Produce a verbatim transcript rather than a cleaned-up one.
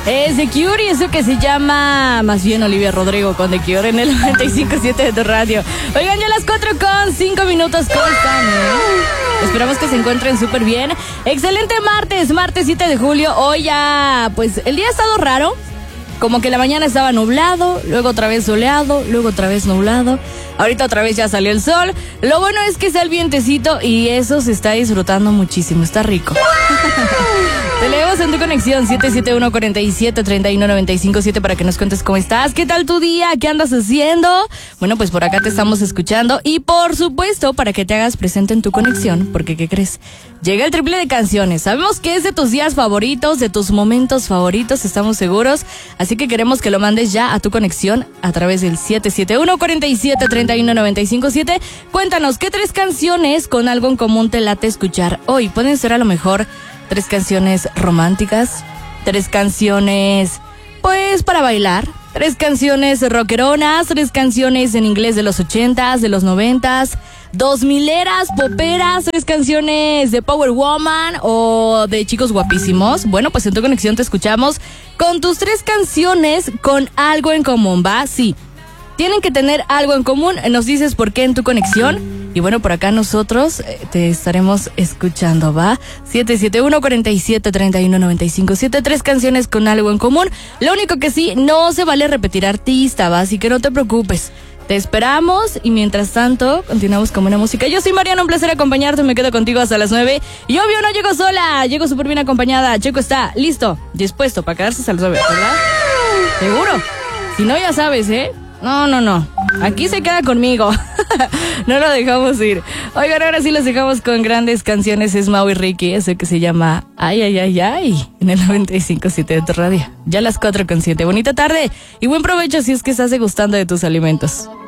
Es The Cure y eso que se llama, más bien Olivia Rodrigo con The Cure en el noventa y cinco punto siete de tu radio. Oigan, ya las cuatro con cinco minutos constan, ¿eh? Esperamos que se encuentren súper bien. Excelente martes, martes siete de julio. Hoy ya, pues, el día ha estado raro. Como que la mañana estaba nublado, luego otra vez soleado, luego otra vez nublado. Ahorita otra vez ya salió el sol. Lo bueno es que está el vientecito y eso se está disfrutando muchísimo. Está rico. Te leemos en tu conexión siete siete uno, cuatro siete, tres uno nueve cinco siete para que nos cuentes cómo estás. ¿Qué tal tu día? ¿Qué andas haciendo? Bueno, pues por acá te estamos escuchando. Y por supuesto, para que te hagas presente en tu conexión. Porque, ¿qué crees? Llega el triple de canciones. Sabemos que es de tus días favoritos, de tus momentos favoritos, estamos seguros. Así que queremos que lo mandes ya a tu conexión a través del siete siete uno, cuatro siete, tres uno nueve cinco siete. Cuéntanos, ¿qué tres canciones con algo en común te late escuchar hoy? Pueden ser a lo mejor tres canciones románticas, tres canciones, pues, para bailar, tres canciones rockeronas, tres canciones en inglés de los ochentas, de los noventas, dos mileras, poperas, tres canciones de Power Woman o de chicos guapísimos. Bueno, pues en tu conexión te escuchamos con tus tres canciones con algo en común, ¿va? Sí, tienen que tener algo en común. Nos dices por qué en tu conexión. Y bueno, por acá nosotros eh, te estaremos escuchando, ¿va? siete siete uno, cuatro siete, tres uno nueve cinco siete. Tres canciones con algo en común. Lo único que sí, no se vale repetir artista, ¿va? Así que no te preocupes. Te esperamos y mientras tanto continuamos con buena música. Yo soy Mariana, un placer acompañarte, me quedo contigo hasta las nueve. Y obvio no llego sola, llego súper bien acompañada. Checo está listo, dispuesto para quedarse hasta las nueve, ¿verdad? ¿Seguro? Si no, ya sabes, ¿eh? No, no, no. Aquí se queda conmigo. No lo dejamos ir. Oigan, ahora sí los dejamos con grandes canciones. Es Mau y Ricky, eso que se llama Ay, ay, ay, ay, en el noventa y cinco punto siete de tu radio. Ya las cuatro con siete. Bonita tarde y buen provecho si es que estás degustando de tus alimentos.